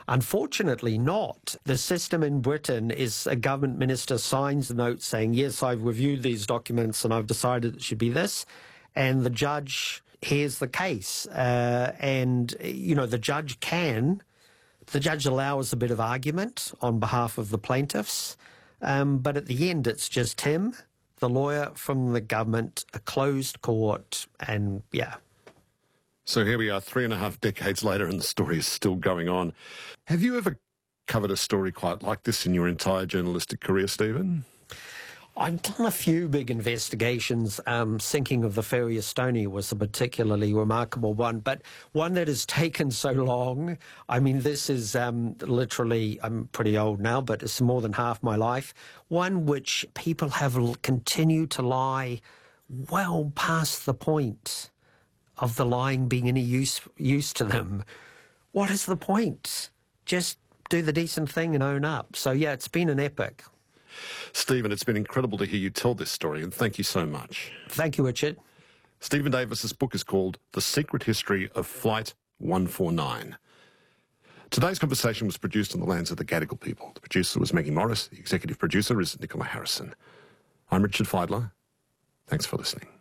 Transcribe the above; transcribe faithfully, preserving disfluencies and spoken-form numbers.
Unfortunately not. The system in Britain is a government minister signs a note saying, yes, I've reviewed these documents and I've decided it should be this, and the judge hears the case. Uh, and, you know, the judge can, the judge allows a bit of argument on behalf of the plaintiffs, um, but at the end it's just him, the lawyer from the government, a closed court, and yeah. So here we are, three and a half decades later, and the story is still going on. Have you ever covered a story quite like this in your entire journalistic career, Stephen? I've done a few big investigations. Um, sinking of the Ferry Estonia was a particularly remarkable one, but one that has taken so long. I mean, this is um, literally, I'm pretty old now, but it's more than half my life. One which people have l- continued to lie well past the point of the lying being any use, use to them. What is the point? Just do the decent thing and own up. So, yeah, it's been an epic. Stephen, it's been incredible to hear you tell this story, and thank you so much. Thank you, Richard. Stephen Davis's book is called The Secret History of Flight one forty-nine. Today's conversation was produced on the lands of the Gadigal people. The producer was Maggie Morris. The executive producer is Nicola Harrison. I'm Richard Feidler. Thanks for listening.